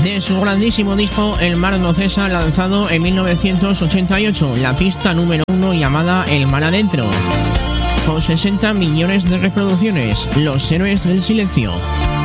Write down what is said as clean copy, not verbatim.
de su grandísimo disco El Mar No Cesa, lanzado en 1988, la pista número 1 llamada El Mar Adentro, con 60 millones de reproducciones, Los Héroes del Silencio.